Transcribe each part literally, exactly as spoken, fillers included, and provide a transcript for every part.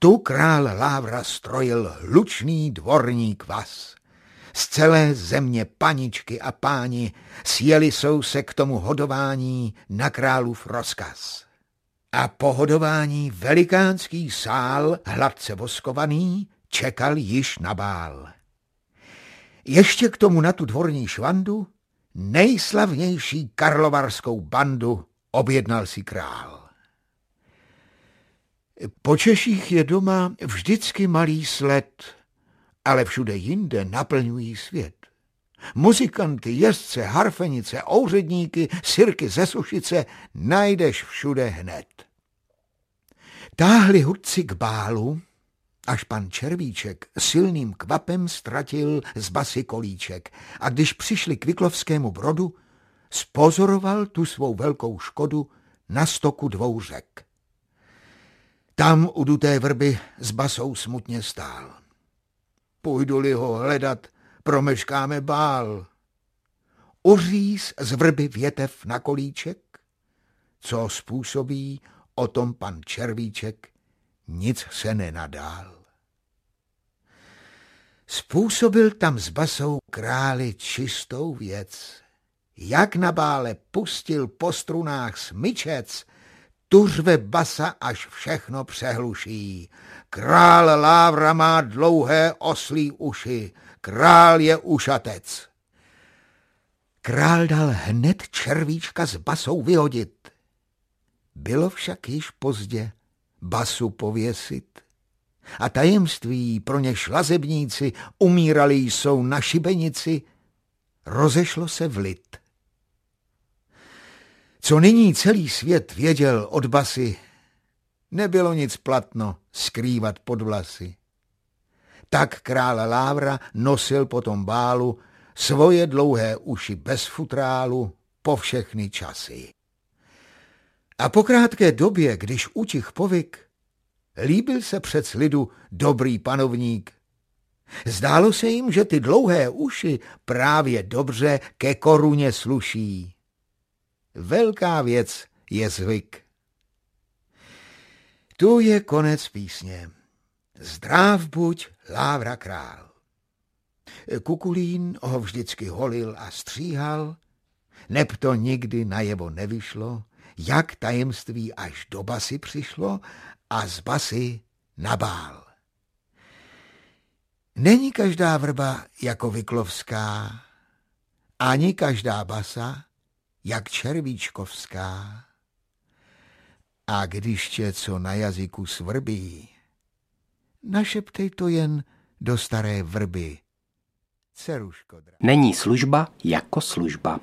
tu král Lávra strojil hlučný dvorní kvas. Z celé země paničky a páni sjeli jsou se k tomu hodování na králův rozkaz. A po hodování velikánský sál, hladce voskovaný, čekal již na bál. Ještě k tomu na tu dvorní švandu nejslavnější karlovarskou bandu objednal si král. Po Češích je doma vždycky malý sled, ale všude jinde naplňují svět. Muzikanty, jezdce, harfenice, ouředníky, sirky ze Sušice najdeš všude hned. Táhli hudci k bálu, až pan Červíček silným kvapem ztratil z basy kolíček a když přišli k Viklovskému Brodu, spozoroval tu svou velkou škodu na stoku dvou řek. Tam u duté vrby s basou smutně stál. Půjdu-li ho hledat, promeškáme bál. Uříz z vrby větev na kolíček, co způsobí, o tom pan Červíček nic se nenadál. Způsobil tam s basou králi čistou věc. Jak na bále pustil po strunách smyčec, tu řve basa, až všechno přehluší. Král Lávra má dlouhé oslí uši, král je ušatec. Král dal hned Červíčka s basou vyhodit. Bylo však již pozdě basu pověsit. A tajemství, pro něž lazebníci umírali jsou na šibenici, rozešlo se v lid. Co nyní celý svět věděl od basy, nebylo nic platno skrývat pod vlasy. Tak král Lávra nosil po tom bálu svoje dlouhé uši bez futrálu po všechny časy. A po krátké době, když utich povyk, líbil se přec lidu dobrý panovník. Zdálo se jim, že ty dlouhé uši právě dobře ke koruně sluší. Velká věc je zvyk. Tu je konec písně. Zdrav buď, Lávra král. Kukulín ho vždycky holil a stříhal, neb to nikdy najevo nevyšlo, jak tajemství až do basy přišlo a z basy na bál. Není každá vrba jako Viklovská, ani každá basa jak Červíčkovská. A když tě co na jazyku svrbí, našeptej to jen do staré vrby. Ceruško. Není služba jako služba.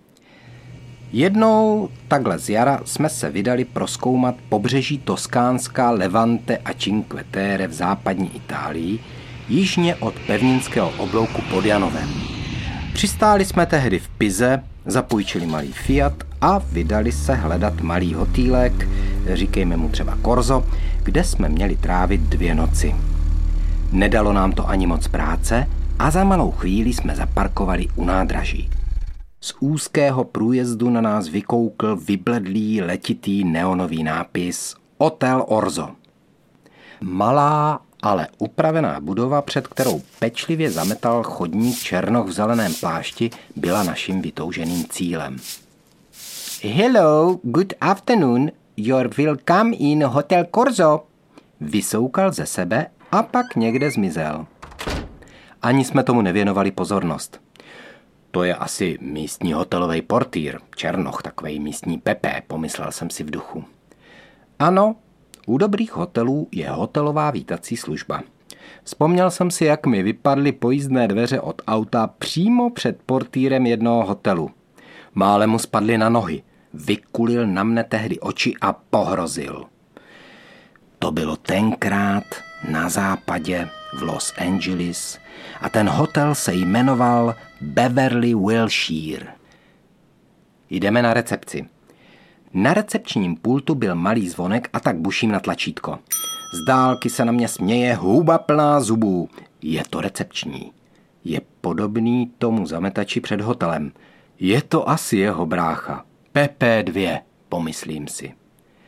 Jednou takhle z jara jsme se vydali prozkoumat pobřeží Toskánska, Levante a Cinque Terre v západní Itálii, jižně od pevninského oblouku pod Janovem. Přistáli jsme tehdy v Pize, zapůjčili malý Fiat a vydali se hledat malý hotýlek, říkejme mu třeba Korzo, kde jsme měli trávit dvě noci. Nedalo nám to ani moc práce a za malou chvíli jsme zaparkovali u nádraží. Z úzkého průjezdu na nás vykoukl vybledlý letitý neonový nápis Hotel Orzo. Malá, ale upravená budova, před kterou pečlivě zametal chodník černoch v zeleném plášti, byla naším vytouženým cílem. Hello, good afternoon, you're welcome in Hotel Korzo, vysoukal ze sebe a pak někde zmizel. Ani jsme tomu nevěnovali pozornost. To je asi místní hotelový portýr, černoch, takovej místní Pepe, pomyslel jsem si v duchu. Ano, u dobrých hotelů je hotelová vítací služba. Vzpomněl jsem si, jak mi vypadly pojízdné dveře od auta přímo před portýrem jednoho hotelu. Málem mu spadly na nohy, vykulil na mne tehdy oči a pohrozil. To bylo tenkrát na západě v Los Angeles a ten hotel se jmenoval Beverly Wilshire. Jdeme na recepci. Na recepčním pultu byl malý zvonek a tak buším na tlačítko. Z dálky se na mě směje huba plná zubů. Je to recepční. Je podobný tomu zametači před hotelem. Je to asi jeho brácha. P P dva, pomyslím si.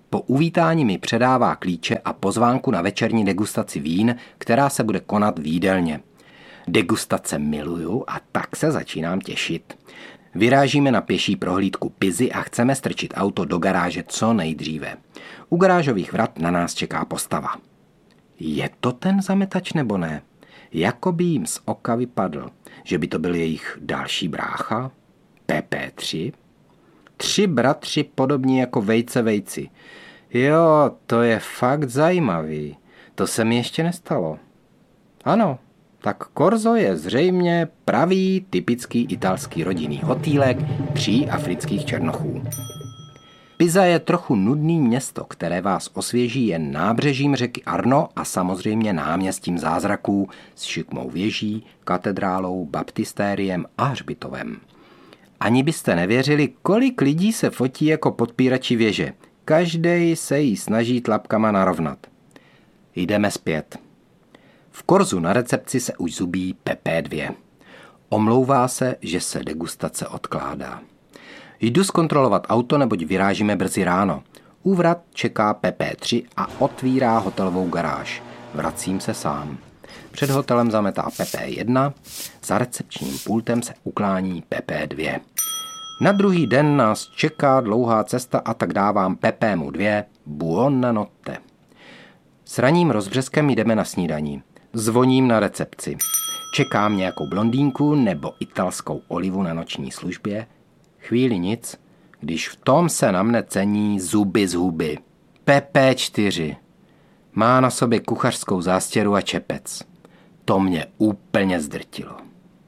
Po uvítání mi předává klíče a pozvánku na večerní degustaci vín, která se bude konat v jídelně. Degustace miluju a tak se začínám těšit. Vyrážíme na pěší prohlídku Pizy a chceme strčit auto do garáže co nejdříve. U garážových vrat na nás čeká postava. Je to ten zametač nebo ne? Jakoby jim z oka vypadl, že by to byl jejich další brácha? P P tři? Tři bratři podobní jako vejce vejci. Jo, to je fakt zajímavý. To se mi ještě nestalo. Ano, tak Corso je zřejmě pravý, typický italský rodinný hotýlek tří afrických černochů. Pisa je trochu nudný město, které vás osvěží jen nábřežím řeky Arno a samozřejmě náměstím zázraků s šikmou věží, katedrálou, baptistériem a hřbitovem. Ani byste nevěřili, kolik lidí se fotí jako podpírači věže. Každej se jí snaží tlapkama narovnat. Jdeme zpět. V Corsu na recepci se už zubí P P dva. Omlouvá se, že se degustace odkládá. Jdu zkontrolovat auto, neboť vyrážíme brzy ráno. U vrat čeká P P tři a otvírá hotelovou garáž. Vracím se sám. Před hotelem zametá P P jedna, za recepčním pultem se uklání P P dva. Na druhý den nás čeká dlouhá cesta a tak dávám P P mu dva buonanotte. S ranním rozbřeskem jdeme na snídaní. Zvoním na recepci. Čekám nějakou blondýnku nebo italskou olivu na noční službě. Chvíli nic, když v tom se na mne cení zuby z huby. P P čtyři. Má na sobě kuchařskou zástěru a čepec. To mě úplně zdrtilo.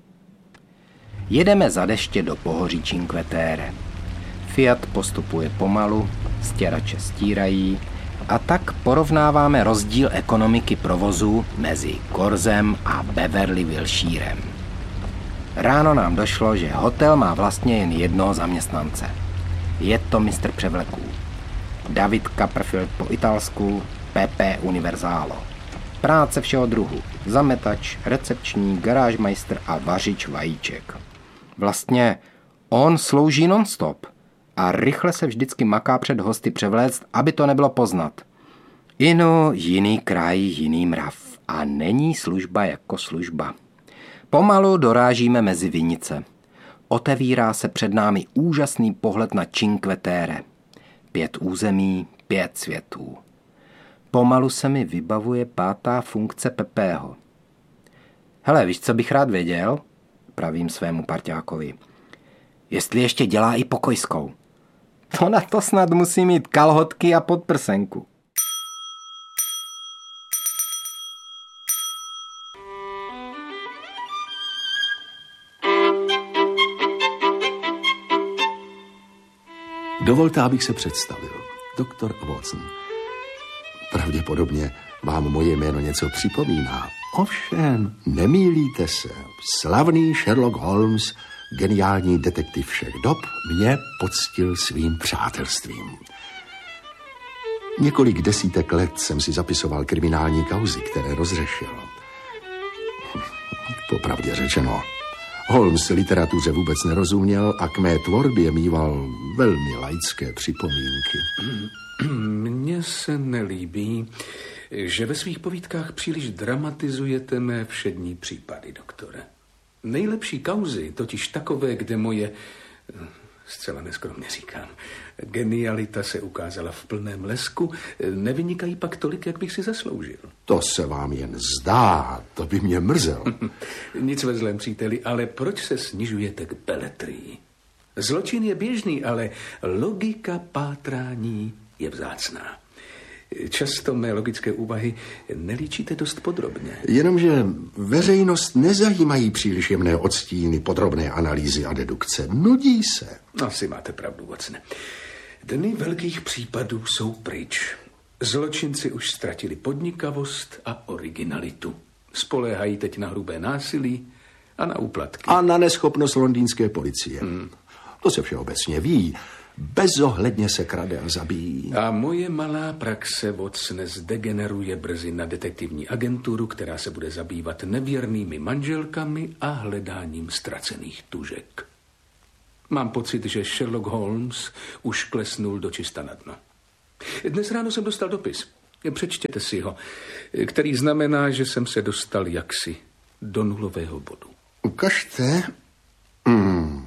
Jedeme za deště do pohoří Cinque Terre. Fiat postupuje pomalu, stěrače stírají a tak porovnáváme rozdíl ekonomiky provozu mezi Corsem a Beverly Wilshirem. Ráno nám došlo, že hotel má vlastně jen jednoho zaměstnance. Je to mistr převleků. David Copperfield po italsku, P P Universalo. Práce všeho druhu. Zametač, recepční, garážmajstr a vařič vajíček. Vlastně on slouží non-stop a rychle se vždycky maká před hosty převléct, aby to nebylo poznat. Ino, jiný kraj, jiný mrav. A není služba jako služba. Pomalu dorážíme mezi vinice. Otevírá se před námi úžasný pohled na Cinque Terre. Pět území, pět světů. Pomalu se mi vybavuje pátá funkce Pepého. Hele, víš, co bych rád věděl? Pravím svému parťákovi. Jestli ještě dělá i pokojskou. To na to snad musí mít kalhotky a podprsenku. Dovolte, abych se představil. Doktor Watson. Pravděpodobně vám moje jméno něco připomíná. Ovšem, nemýlíte se. Slavný Sherlock Holmes, geniální detektiv všech dob, mě poctil svým přátelstvím. Několik desítek let jsem si zapisoval kriminální kauzy, které rozřešil. Popravdě řečeno, Holmes literatuře vůbec nerozuměl a k mé tvorbě mýval velmi laické připomínky. Mně se nelíbí, že ve svých povídkách příliš dramatizujete mé všední případy, doktore. Nejlepší kauzy, totiž takové, kde moje, zcela neskromně říkám, genialita se ukázala v plném lesku, nevynikají pak tolik, jak bych si zasloužil. To se vám jen zdá, to by mě mrzelo. Nic ve zlém, příteli, ale proč se snižujete k beletrii? Zločin je běžný, ale logika pátrání je vzácná. Často mé logické úvahy nelíčíte dost podrobně. Jenomže veřejnost nezajímají příliš jemné odstíny, podrobné analýzy a dedukce. Nudí se. Asi máte pravdu, Watsone. Dny velkých případů jsou pryč. Zločinci už ztratili podnikavost a originalitu. Spoléhají teď na hrubé násilí a na úplatky. A na neschopnost londýnské policie. Hmm. To se všeobecně ví. Bezohledně se krade a zabíjí. A moje malá praxe, Watsone, zdegeneruje brzy na detektivní agenturu, která se bude zabývat nevěrnými manželkami a hledáním ztracených tužek. Mám pocit, že Sherlock Holmes už klesnul do čista na dno. Dnes ráno jsem dostal dopis. Přečtěte si ho, který znamená, že jsem se dostal jaksi do nulového bodu. Ukažte. Mm.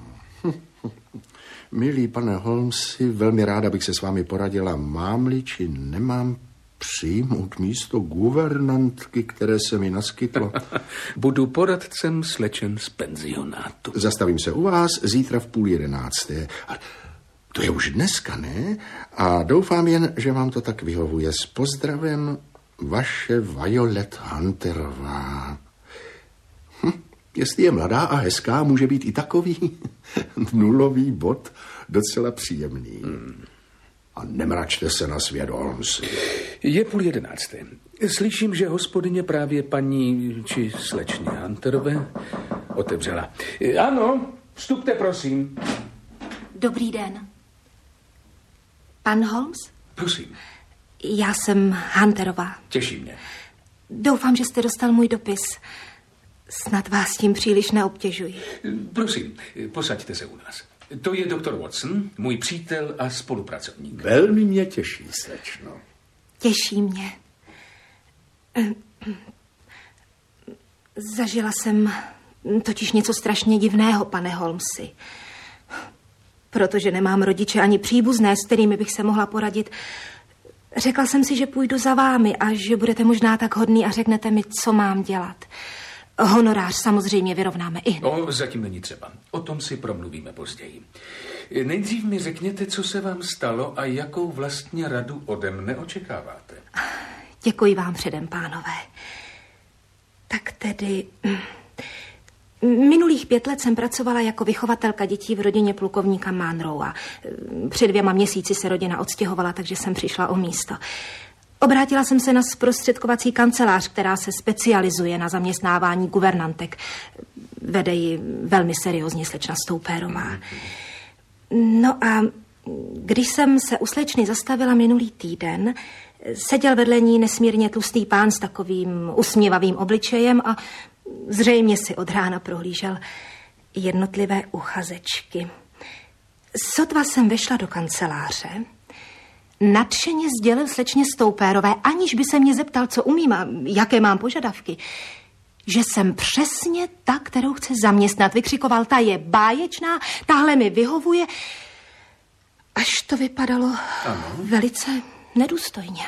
Milý pane Holmesi, velmi ráda bych se s vámi poradila, mám-li či nemám přijmout místo guvernantky, které se mi naskytlo. Budu poradcem slečen z penzionátu. Zastavím se u vás zítra v půl jedenácté. To je už dneska, ne? A doufám jen, že vám to tak vyhovuje. S pozdravem, vaše Violet Hunterová. Hm, jestli je mladá a hezká, může být i takový nulový bod docela příjemný. Hmm. A nemračte se na svět, Holmes. Je půl jedenácté. Slyším, že hospodyně právě paní či slečně Hunterové otevřela. Ano, vstupte, prosím. Dobrý den. Pan Holmes? Prosím. Já jsem Hunterová. Těší mě. Doufám, že jste dostal můj dopis. Snad vás tím příliš neobtěžuji. Prosím, posaďte se u nás. To je doktor Watson, můj přítel a spolupracovník. Velmi mě těší, slečno. Těší mě. Zažila jsem totiž něco strašně divného, pane Holmesi. Protože nemám rodiče ani příbuzné, s kterými bych se mohla poradit. Řekla jsem si, že půjdu za vámi a že budete možná tak hodný a řeknete mi, co mám dělat. Honorář samozřejmě vyrovnáme i hned. No, zatím není třeba. O tom si promluvíme později. Nejdřív mi řekněte, co se vám stalo a jakou vlastně radu ode mne očekáváte. Děkuji vám předem, pánové. Tak tedy... Minulých pět let jsem pracovala jako vychovatelka dětí v rodině plukovníka Monroe. Před dvěma měsíci se rodina odstěhovala, takže jsem přišla o místo. Obrátila jsem se na zprostředkovací kancelář, která se specializuje na zaměstnávání guvernantek. Vede ji velmi seriózně slečna Stoupérová. No a když jsem se u slečny zastavila minulý týden, seděl vedle ní nesmírně tlustý pán s takovým usměvavým obličejem a zřejmě si od rána prohlížel jednotlivé uchazečky. Sotva jsem vešla do kanceláře, nadšeně sdělil slečně Stoupérové, aniž by se mě zeptal, co umím a jaké mám požadavky, že jsem přesně ta, kterou chce zaměstnat. Vykřikoval, ta je báječná, tahle mi vyhovuje, až to vypadalo ano. velice nedůstojně.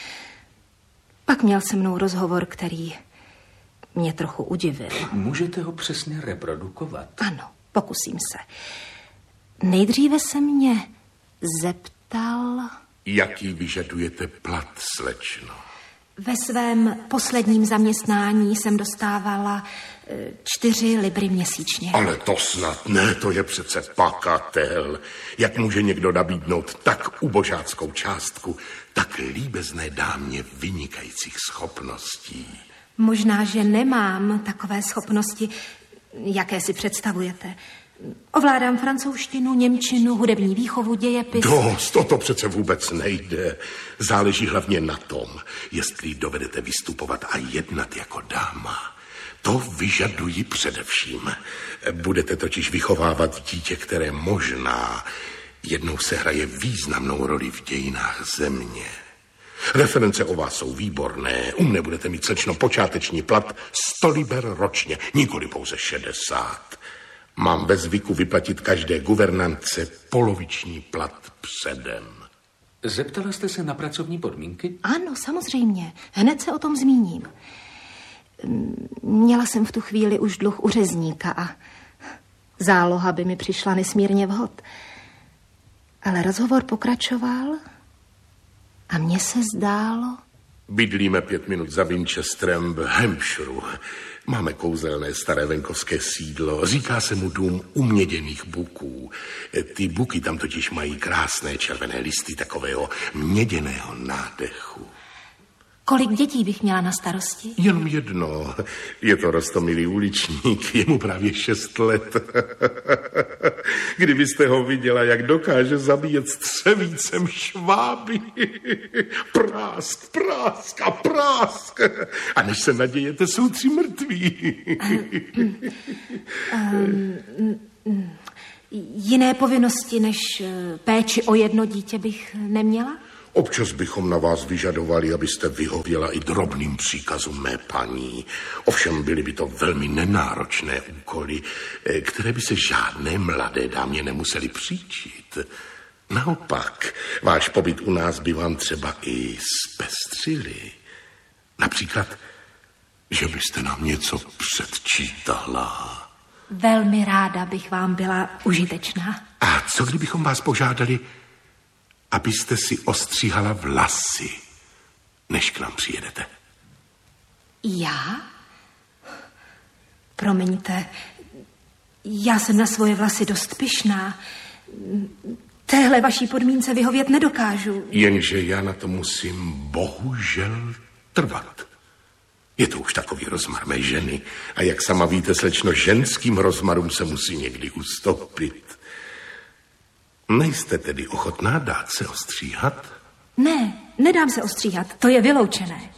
Pak měl se mnou rozhovor, který mě trochu udivil. Můžete ho přesně reprodukovat? Ano, pokusím se. Nejdříve se mě zeptal... Jaký vyžadujete plat, slečno? Ve svém posledním zaměstnání jsem dostávala čtyři libry měsíčně. Ale to snad ne, to je přece pakatel. Jak může někdo nabídnout tak ubožáckou částku, tak líbezné dámě vynikajících schopností? Možná, že nemám takové schopnosti, jaké si představujete. Ovládám francouzštinu, němčinu, hudební výchovu, dějepis. Dost, toto přece vůbec nejde. Záleží hlavně na tom, jestli dovedete vystupovat a jednat jako dáma. To vyžadují především. Budete totiž vychovávat dítě, které možná jednou se hraje významnou roli v dějinách země. Reference o vás jsou výborné. U mne budete mít, slečno, počáteční plat sto liber ročně, nikoli pouze šedesát. Mám ve zvyku vyplatit každé guvernantce poloviční plat předem. Zeptala jste se na pracovní podmínky? Ano, samozřejmě. Hned se o tom zmíním. Měla jsem v tu chvíli už dluh u řezníka a záloha by mi přišla nesmírně vhod. Ale rozhovor pokračoval a mně se zdálo... Bydlíme pět minut za Winchesterem v Hampshireu. Máme kouzelné staré venkovské sídlo. Říká se mu dům uměděných buků. Ty buky tam totiž mají krásné červené listy takového měděného nádechu. Kolik dětí bych měla na starosti? Jenom jedno. Je to roztomilý uličník, je mu právě šest let. Kdybyste ho viděla, jak dokáže zabíjet střevícem šváby. Prásk, prásk a prásk. A než se nadějete, jsou tři mrtví. um, um, um, jiné povinnosti než péči o jedno dítě bych neměla? Občas bychom na vás vyžadovali, abyste vyhověla i drobným příkazům mé paní. Ovšem byly by to velmi nenáročné úkoly, které by se žádné mladé dámě nemuseli příčit. Naopak, váš pobyt u nás by vám třeba i zpestřili. Například, že byste nám něco předčítala. Velmi ráda bych vám byla užitečná. A co kdybychom vás požádali, abyste si ostříhala vlasy, než k nám přijedete? Já? Promiňte, já jsem na svoje vlasy dost pyšná. Téhle vaší podmínce vyhovět nedokážu. Jenže já na to musím bohužel trvat. Je to už takový rozmar mé ženy. A jak sama víte, slečno, ženským rozmarům se musí někdy ustoupit. Nejste tedy ochotná dát se ostříhat? Ne, nedám se ostříhat, to je vyloučené.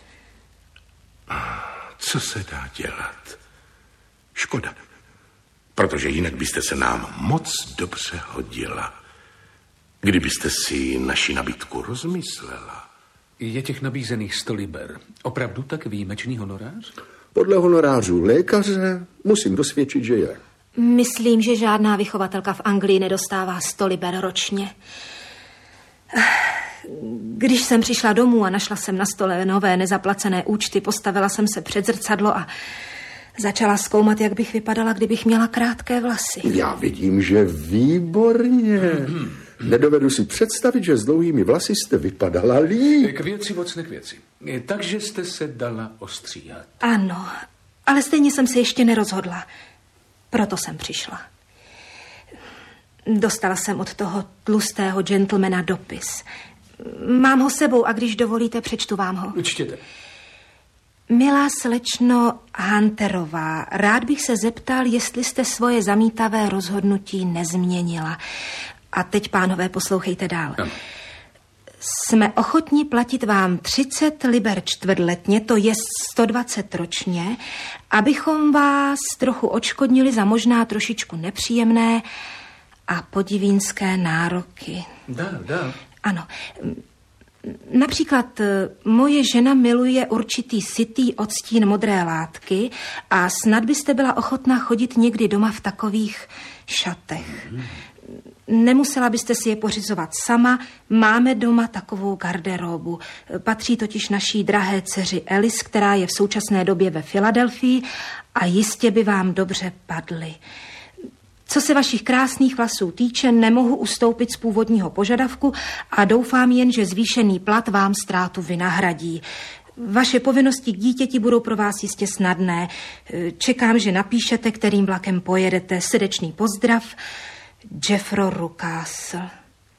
Co se dá dělat? Škoda, protože jinak byste se nám moc dobře hodila. Kdybyste si naši nabídku rozmyslela. Je těch nabízených sto liber opravdu tak výjimečný honorář? Podle honorářů lékaře musím dosvědčit, že je. Myslím, že žádná vychovatelka v Anglii nedostává sto liber ročně. Když jsem přišla domů a našla jsem na stole nové nezaplacené účty, postavila jsem se před zrcadlo a začala zkoumat, jak bych vypadala, kdybych měla krátké vlasy. Já vidím, že výborně. Nedovedu si představit, že s dlouhými vlasy jste vypadala líp. K věci, vocne k věci. Takže jste se dala ostříhat. Ano, ale stejně jsem se ještě nerozhodla. Proto jsem přišla. Dostala jsem od toho tlustého gentlemana dopis. Mám ho sebou a když dovolíte, přečtu vám ho. Čtěte. Milá slečno Hunterová, rád bych se zeptal, jestli jste svoje zamítavé rozhodnutí nezměnila. A teď, pánové, poslouchejte dál. Ano. Jsme ochotni platit vám třicet liber čtvrtletně, to je sto dvacet ročně, abychom vás trochu odškodnili za možná trošičku nepříjemné a podivínské nároky. Dál, dál. Ano. Například moje žena miluje určitý sytý odstín modré látky a snad byste byla ochotná chodit někdy doma v takových šatech. Nemusela byste si je pořizovat sama, máme doma takovou garderobu. Patří totiž naší drahé dceři Alice, která je v současné době ve Filadelfii a jistě by vám dobře padly. Co se vašich krásných vlasů týče, nemohu ustoupit z původního požadavku a doufám jen, že zvýšený plat vám ztrátu vynahradí. Vaše povinnosti k dítěti budou pro vás jistě snadné. Čekám, že napíšete, kterým vlakem pojedete. Srdečný pozdrav, Jeffro Rucastle.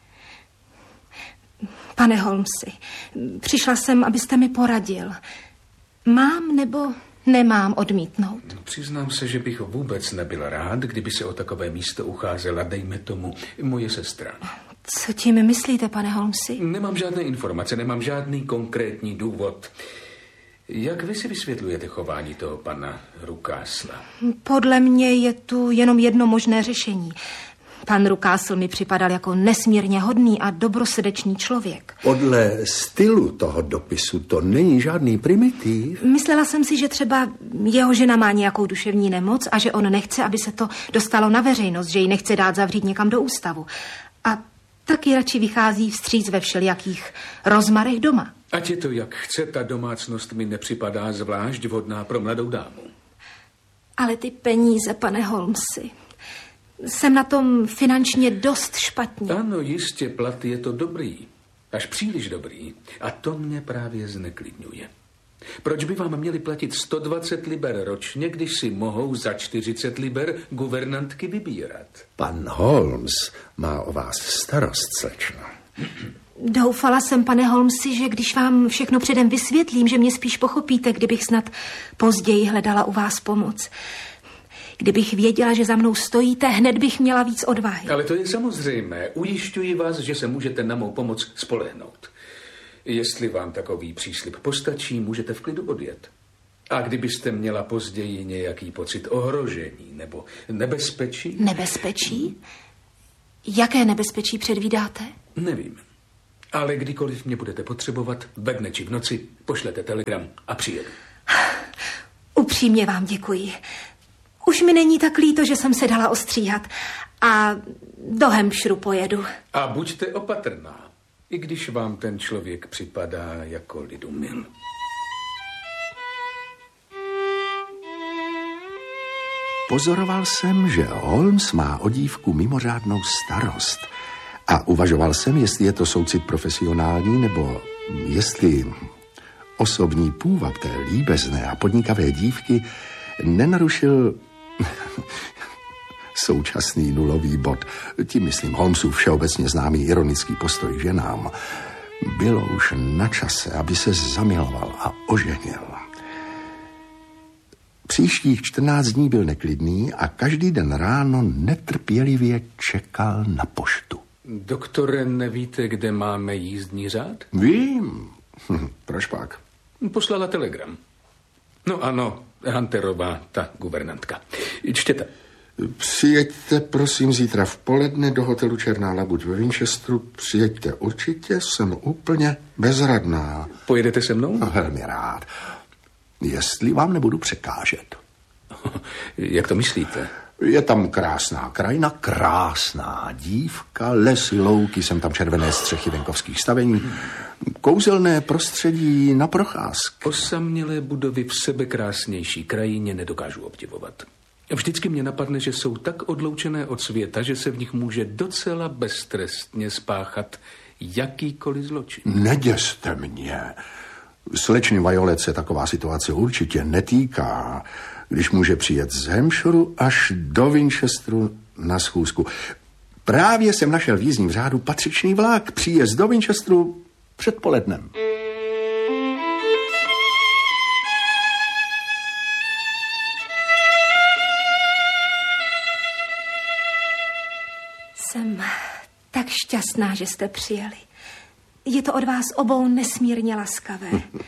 Pane Holmesi, přišla jsem, abyste mi poradil. Mám nebo nemám odmítnout? Přiznám se, že bych vůbec nebyl rád, kdyby se o takové místo ucházela, dejme tomu, moje sestra. Co tím myslíte, pane Holmesi? Nemám žádné informace, nemám žádný konkrétní důvod. Jak vy si vysvětlujete chování toho pana Rucastlea? Podle mě je tu jenom jedno možné řešení. Pan Rucastle mi připadal jako nesmírně hodný a dobrosrdečný člověk. Podle stylu toho dopisu to není žádný primitiv. Myslela jsem si, že třeba jeho žena má nějakou duševní nemoc a že on nechce, aby se to dostalo na veřejnost, že ji nechce dát zavřít někam do ústavu. A taky radši vychází vstříc ve všelijakých rozmarech doma. Ať je to jak chce, ta domácnost mi nepřipadá zvlášť vhodná pro mladou dámu. Ale ty peníze, pane Holmesi, jsem na tom finančně dost špatně. Ano, jistě, plat je to dobrý. Až příliš dobrý. A to mě právě zneklidňuje. Proč by vám měli platit sto dvacet liber ročně, když si mohou za čtyřicet liber guvernantky vybírat? Pan Holmes má o vás starost, slečno. Doufala jsem, pane Holmesi, že když vám všechno předem vysvětlím, že mě spíš pochopíte, kdybych snad později hledala u vás pomoc. Kdybych věděla, že za mnou stojíte, hned bych měla víc odvahy. Ale to je samozřejmé. Ujišťuji vás, že se můžete na mou pomoc spolehnout. Jestli vám takový příslib postačí, můžete v klidu odjet. A kdybyste měla později nějaký pocit ohrožení nebo nebezpečí? Nebezpečí? Jaké nebezpečí předvídáte? Nevím. Ale kdykoliv mě budete potřebovat, ve dne či v noci, pošlete telegram a přijedu. Upřímně vám děkuji. Už mi není tak líto, že jsem se dala ostříhat. A do Hampshireu pojedu. A buďte opatrná, i když vám ten člověk připadá jako lidumil. Pozoroval jsem, že Holmes má o dívku mimořádnou starost a uvažoval jsem, jestli je to soucit profesionální, nebo jestli osobní půvab té líbezné a podnikavé dívky nenarušil současný nulový bod. Tím myslím Holmesův všeobecně známý ironický postoj k ženám. Bylo už na čase, aby se zamiloval a oženil. Příštích čtrnáct dní byl neklidný a každý den ráno netrpělivě čekal na poštu. Doktore, nevíte, kde máme jízdní řád? Vím. Hm, proč pak? Poslala telegram. No ano, Hunterová, ta guvernantka. Čtěte. Přijeďte, prosím, zítra v poledne do hotelu Černá labuť ve Winchesteru. Přijeďte určitě, jsem úplně bezradná. Pojedete se mnou? No, velmi rád. Jestli vám nebudu překážet. Jak to myslíte? Je tam krásná krajina, krásná dívka, lesy, louky, jsem tam červené střechy venkovských stavení, kouzelné prostředí na procházky. Osamělé budovy v sebekrásnější krajině nedokážu obdivovat. Vždycky mě napadne, že jsou tak odloučené od světa, že se v nich může docela beztrestně spáchat jakýkoliv zločin. Neděste mě. Slečny Violet se taková situace určitě netýká, když může přijet z Hampshireu až do Winchesteru na schůzku. Právě jsem našel v jízdním řádu patřičný vlak, příjezd do Winchesteru předpolednem. Jsem tak šťastná, že jste přijeli. Je to od vás obou nesmírně laskavé.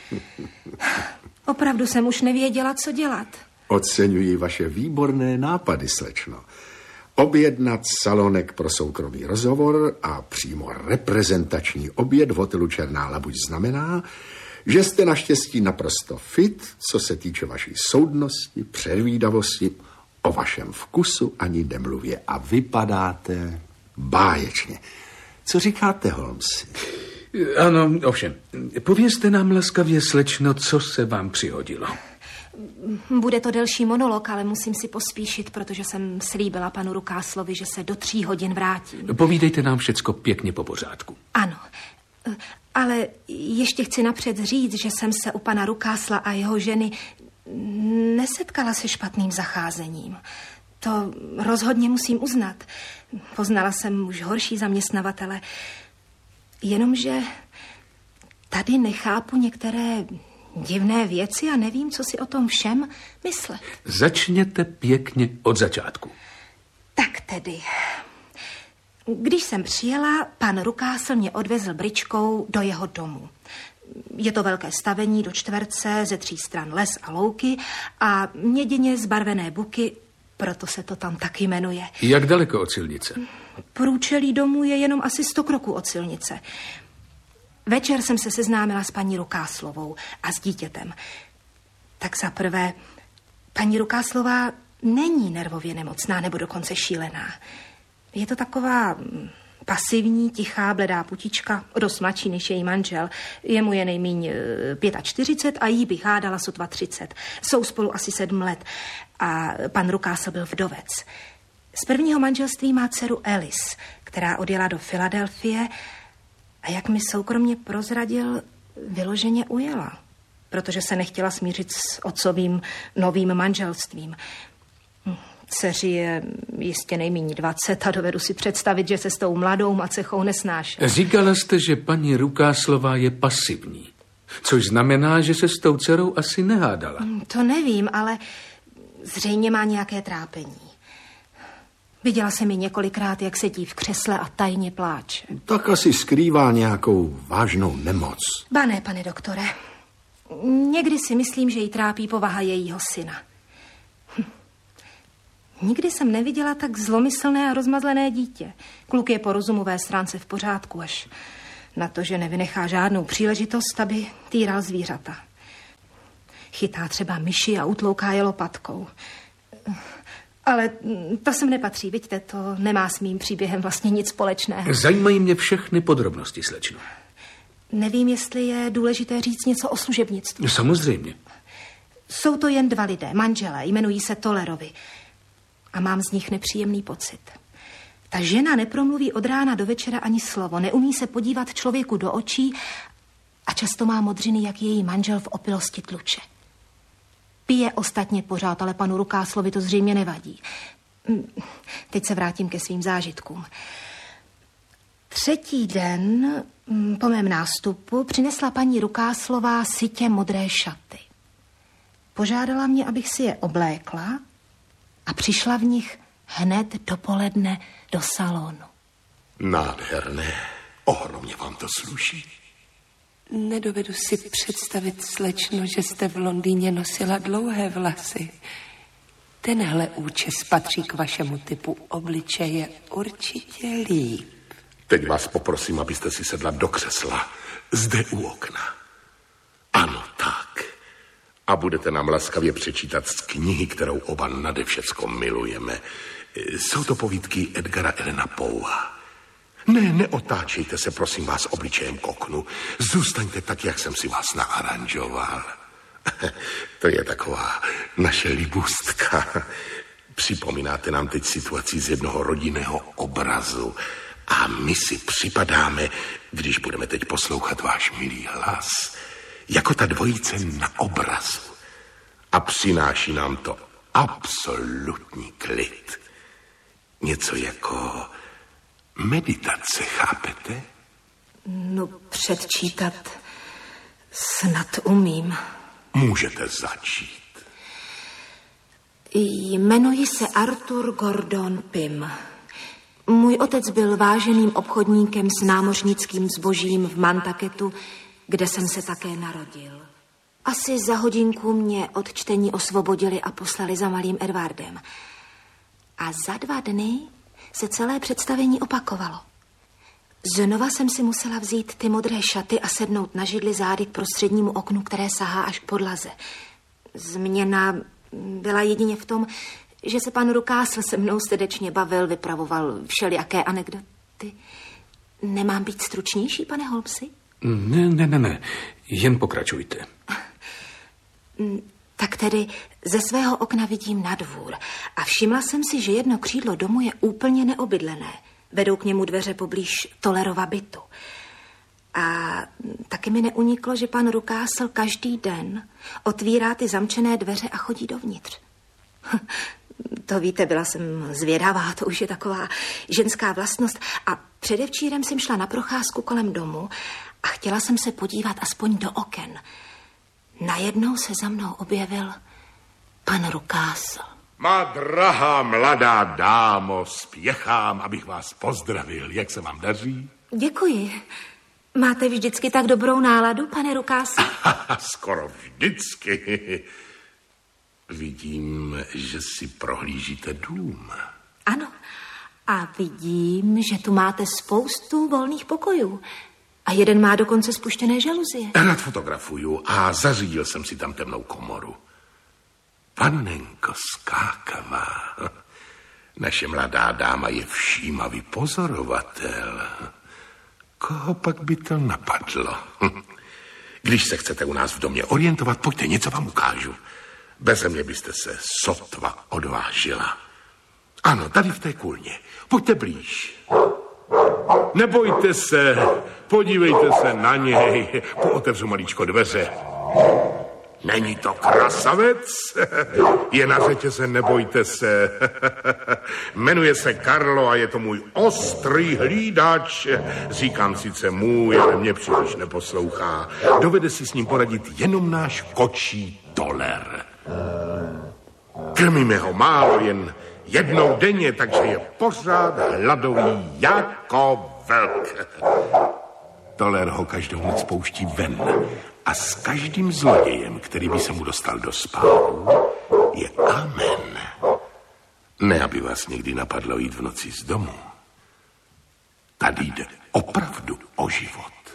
Opravdu jsem už nevěděla, co dělat. Oceňuji vaše výborné nápady, slečno. Objednat salonek pro soukromý rozhovor a přímo reprezentační oběd v hotelu Černá labuť znamená, že jste naštěstí naprosto fit, co se týče vaší soudnosti, předvídavosti, o vašem vkusu ani nemluvě a vypadáte báječně. Co říkáte, Holmesi? Ano, ovšem. Povězte nám laskavě, slečno, co se vám přihodilo. Bude to delší monolog, ale musím si pospíšit, protože jsem slíbila panu Rukáslovi, že se do tří hodin vrátím. Povídejte nám všecko pěkně po pořádku. Ano, ale ještě chci napřed říct, že jsem se u pana Rukásla a jeho ženy nesetkala se špatným zacházením. To rozhodně musím uznat. Poznala jsem už horší zaměstnavatele, jenomže tady nechápu některé divné věci a nevím, co si o tom všem myslet. Začněte pěkně od začátku. Tak tedy. Když jsem přijela, pan Rukásl mě odvezl bričkou do jeho domu. Je to velké stavení do čtverce, ze tří stran les a louky a měděně zbarvené buky, proto se to tam taky jmenuje. Jak daleko od silnice? Průčelí domu je jenom asi sto kroků od silnice. Večer jsem se seznámila s paní Rukáslovou a s dítětem. Tak za prvé, paní Rukáslová není nervově nemocná nebo dokonce šílená. Je to taková pasivní, tichá, bledá putička, dost mladší než její manžel. Jemu je nejmíň čtyřicet pět a jí bych hádala sotva třicet. Jsou spolu asi sedm let a pan Rukásl byl vdovec. Z prvního manželství má dceru Alice, která odjela do Filadelfie a jak mi soukromně prozradil, vyloženě ujela, protože se nechtěla smířit s otcovým novým manželstvím. Dceři je jistě nejméně dvacet a dovedu si představit, že se s tou mladou macechou nesnášel. Říkala jste, že paní Rukáslová je pasivní, což znamená, že se s tou dcerou asi nehádala. To nevím, ale zřejmě má nějaké trápení. Viděla jsem ji několikrát, jak sedí v křesle a tajně pláče. Tak asi skrývá nějakou vážnou nemoc. Ba ne, pane doktore. Někdy si myslím, že jí trápí povaha jejího syna. Hm. Nikdy jsem neviděla tak zlomyslné a rozmazlené dítě. Kluk je po rozumové stránce v pořádku, až Na to, že nevynechá žádnou příležitost, aby týral zvířata. Chytá třeba myši a utlouká je lopatkou. Ale to sem nepatří, vidíte, to nemá s mým příběhem vlastně nic společného. Zajímají mě všechny podrobnosti, slečno. Nevím, jestli je důležité říct něco o služebnictvu. Samozřejmě. Jsou to jen dva lidé, manželé, jmenují se Tollerovi. A mám z nich nepříjemný pocit. Ta žena nepromluví od rána do večera ani slovo, neumí se podívat člověku do očí a často má modřiny, jak její manžel v opilosti tluče. Pije ostatně pořád, ale panu Rukáslovi to zřejmě nevadí. Teď se vrátím ke svým zážitkům. Třetí den po mém nástupu přinesla paní Rukáslová sytě modré šaty. Požádala mě, abych si je oblékla a přišla v nich hned dopoledne do salonu. Nádherné. Ohromně vám to sluší. Nedovedu si představit, slečno, že jste v Londýně nosila dlouhé vlasy. Tenhle účes patří k vašemu typu obličeje určitě líp. Teď vás poprosím, abyste si sedla do křesla. Zde u okna. Ano, tak. A budete nám laskavě přečítat z knihy, kterou oba nade všecko milujeme. Jsou to povídky Edgara Allena Poea. Ne, neotáčejte se, prosím vás, obličejem k oknu. Zůstaňte tak, jak jsem si vás naaranžoval. To je taková naše libůstka. Připomínáte nám teď situaci z jednoho rodinného obrazu. A my si připadáme, když budeme teď poslouchat váš milý hlas, jako ta dvojice na obrazu. A přináší nám to absolutní klid. Něco jako meditace, chápete? No, předčítat snad umím. Můžete začít. Jmenuji se Arthur Gordon Pym. Můj otec byl váženým obchodníkem s námořnickým zbožím v Mantaketu, kde jsem se také narodil. Asi za hodinku mě od čtení osvobodili a poslali za malým Edwardem. A za dva dny se celé představení opakovalo. Znova jsem si musela vzít ty modré šaty a sednout na židli zády k prostřednímu oknu, které sahá až k podlaze. Změna byla jedině v tom, že se pan Rukásl se mnou srdečně bavil, vypravoval všelijaké anekdoty. Nemám být stručnější, pane Holmesi? Ne, ne, ne, ne. Jen pokračujte. Tak tedy ze svého okna vidím na dvůr a všimla jsem si, že jedno křídlo domu je úplně neobydlené. Vedou k němu dveře poblíž Tollerova bytu. A taky mi neuniklo, že pan Rukásl každý den otvírá ty zamčené dveře a chodí dovnitř. To víte, byla jsem zvědavá, to už je taková ženská vlastnost. A předevčírem jsem šla na procházku kolem domu a chtěla jsem se podívat aspoň do oken. Najednou se za mnou objevil pan Rukásl. Má drahá mladá dámo, spěchám, abych vás pozdravil. Jak se vám daří? Děkuji. Máte vždycky tak dobrou náladu, pane Rukásl? Skoro vždycky. Vidím, že si prohlížíte dům. Ano. A vidím, že tu máte spoustu volných pokojů. A jeden má dokonce spuštěné žaluzie. Rád fotografuju a zařídil jsem si tam temnou komoru. Panenko skákavá. Naše mladá dáma je všímavý pozorovatel. Koho pak by to napadlo? Když se chcete u nás v domě orientovat, pojďte, něco vám ukážu. Beze mě byste se sotva odvážila. Ano, tady v té kůlně. Pojďte blíž. Nebojte se, podívejte se na něj. Pootevřu maličko dveře. Není to krasavec? Je na řetěze, nebojte se. Jmenuje se Karlo a je to můj ostrý hlídač. Říkám sice můj, ale mě příliš neposlouchá. Dovede si s ním poradit jenom náš kočí Toller. Krmíme ho málo, jen jednou denně, takže je pořád hladový jako velk. Toller ho každou noc pouští ven a s každým zlodějem, který by se mu dostal do spánku, je amen. Ne, aby vás někdy napadlo jít v noci z domu. Tady jde opravdu o život.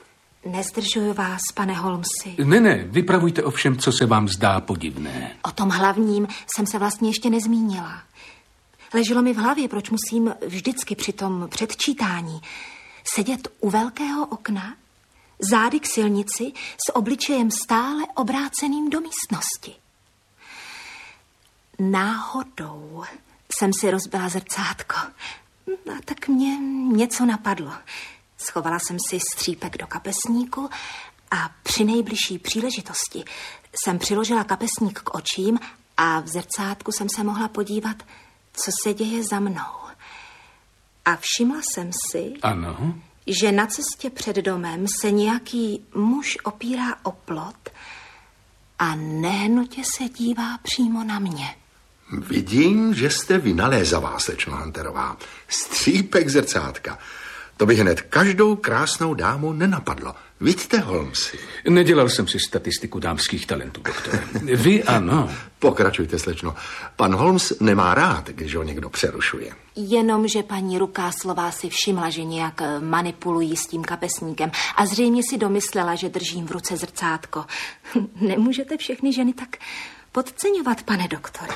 Nezdržuju vás, pane Holmesi. Ne, ne, vypravujte o všem, co se vám zdá podivné. O tom hlavním jsem se vlastně ještě nezmínila. Leželo mi v hlavě, proč musím vždycky při tom předčítání sedět u velkého okna, zády k silnici s obličejem stále obráceným do místnosti. Náhodou jsem si rozbila zrcátko. A tak mě něco napadlo. Schovala jsem si střípek do kapesníku a při nejbližší příležitosti jsem přiložila kapesník k očím a v zrcátku jsem se mohla podívat, co se děje za mnou. A všimla jsem si, ano, že na cestě před domem se nějaký muž opírá o plot a nehnutě se dívá přímo na mě. Vidím, že jste vynalézavá, slečno Hunterová. Střípek zrcátka. To by hned každou krásnou dámu nenapadlo. Vidíte, Holmesi? Nedělal jsem si statistiku dámských talentů, doktore. Vy ano. Pokračujte, slečno. Pan Holmes nemá rád, když ho někdo přerušuje. Jenom, že paní Rukáslová si všimla, že nějak manipulují s tím kapesníkem a zřejmě si domyslela, že držím v ruce zrcátko. Nemůžete všechny ženy tak podceňovat, pane doktore.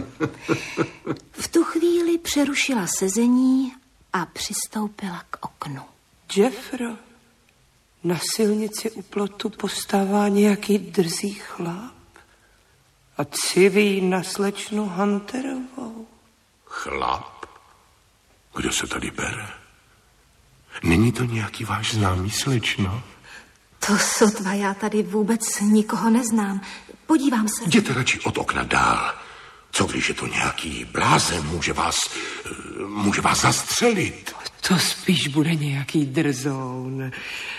V tu chvíli přerušila sezení a přistoupila k oknu. Jeffro, na silnici u plotu postává nějaký drzý chlap a civí na slečnu Hunterovou. Chlap? Kdo se tady bere? Není to nějaký váš známý, slečno? To sotva, já tady vůbec nikoho neznám. Podívám se. Jděte radši od okna dál. Co když je to nějaký blázen, může vás, může vás zastřelit. To spíš bude nějaký drzoun.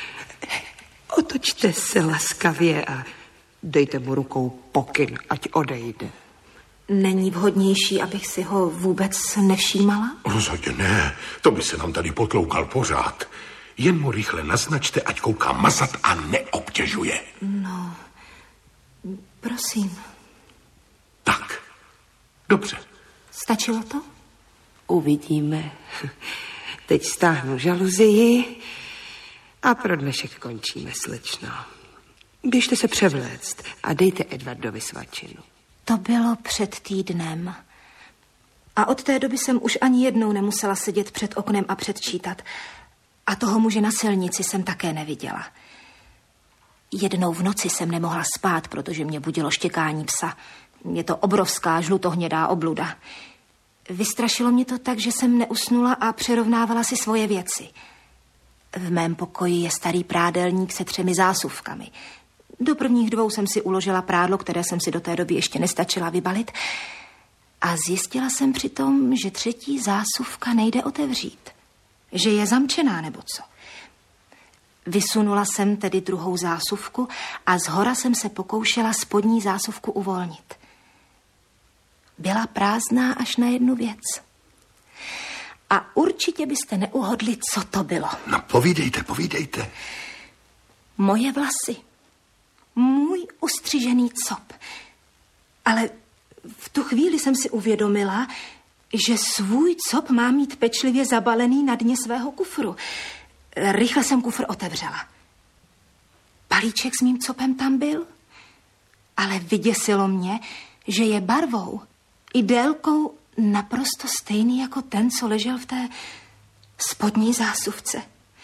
Otočte se laskavě a dejte mu rukou pokyn, ať odejde. Není vhodnější, abych si ho vůbec nevšímala? Rozhodně ne, to by se nám tady potloukal pořád. Jen mu rychle naznačte, ať kouká mazat a neobtěžuje. No, prosím. Tak, dobře. Stačilo to? Uvidíme. Teď stáhnu žaluzii a pro dnešek končíme, slečno. Běžte se převléct a dejte Edwardovi svačinu. To bylo před týdnem. A od té doby jsem už ani jednou nemusela sedět před oknem a předčítat. A toho muže na silnici jsem také neviděla. Jednou v noci jsem nemohla spát, protože mě budilo štěkání psa. Je to obrovská žlutohnědá obluda. Vystrašilo mě to tak, že jsem neusnula a přerovnávala si svoje věci. V mém pokoji je starý prádelník se třemi zásuvkami. Do prvních dvou jsem si uložila prádlo, které jsem si do té doby ještě nestačila vybalit. A zjistila jsem přitom, že třetí zásuvka nejde otevřít. Že je zamčená nebo co. Vysunula jsem tedy druhou zásuvku a zhora jsem se pokoušela spodní zásuvku uvolnit. Byla prázdná až na jednu věc. A určitě byste neuhodli, co to bylo. No povídejte, povídejte. Moje vlasy. Můj ustřižený cop. Ale v tu chvíli jsem si uvědomila, že svůj cop má mít pečlivě zabalený na dně svého kufru. Rychle jsem kufr otevřela. Palíček s mým copem tam byl, ale vyděsilo mě, že je barvou i délkou naprosto stejný jako ten, co ležel v té spodní zásuvce.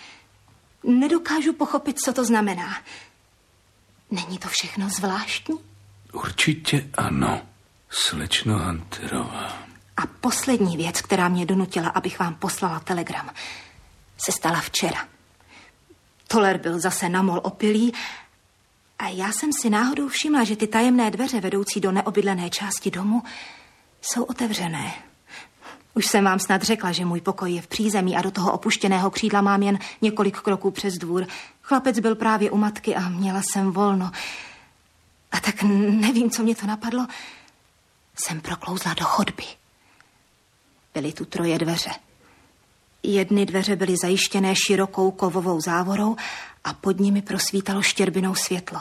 Nedokážu pochopit, co to znamená. Není to všechno zvláštní? Určitě ano, slečno Hunterová. A poslední věc, která mě donutila, abych vám poslala telegram, se stala včera. Toler byl zase namol opilý a já jsem si náhodou všimla, že ty tajemné dveře vedoucí do neobydlené části domu jsou otevřené. Už jsem vám snad řekla, že můj pokoj je v přízemí a do toho opuštěného křídla mám jen několik kroků přes dvůr. Chlapec byl právě u matky a měla jsem volno. A tak nevím, co mě to napadlo. Jsem proklouzla do chodby. Byly tu troje dveře. Jedny dveře byly zajištěné širokou kovovou závorou a pod nimi prosvítalo štěrbinou světlo.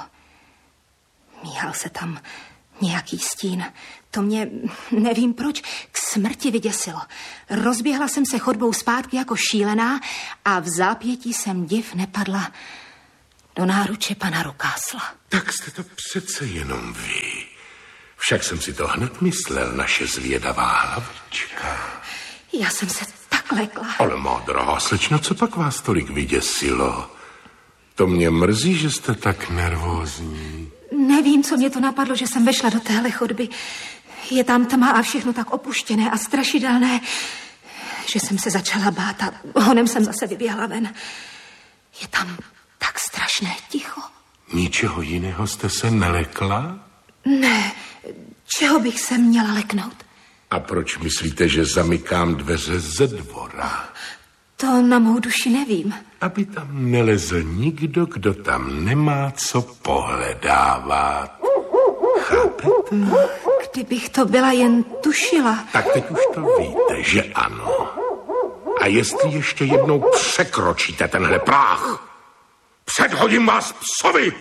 Míhal se tam nějaký stín. To mě, nevím proč, k smrti vyděsilo. Rozběhla jsem se chodbou zpátky jako šílená a v zápětí jsem div nepadla do náruče pana Rukásla. Tak jste to přece jenom vy. Však jsem si to hned myslel, naše zvědavá hlavička. Já jsem se tak lekla. Ale má drahá slečno, co pak vás tolik vyděsilo? To mě mrzí, že jste tak nervózní. Nevím, co mě to napadlo, že jsem vešla do téhle chodby. Je tam tma a všechno tak opuštěné a strašidelné, že jsem se začala bát a honem jsem zase vyběhla ven. Je tam tak strašné ticho. Ničeho jiného jste se nelekla? Ne, čeho bych se měla leknout? A proč myslíte, že zamykám dveře ze dvora? To na mou duši nevím. Aby tam nelezl nikdo, kdo tam nemá co pohledávat. Chápete? Kdybych to byla jen tušila. Tak teď už to víte, že ano. A jestli ještě jednou překročíte tenhle práh, předhodím vás psovi.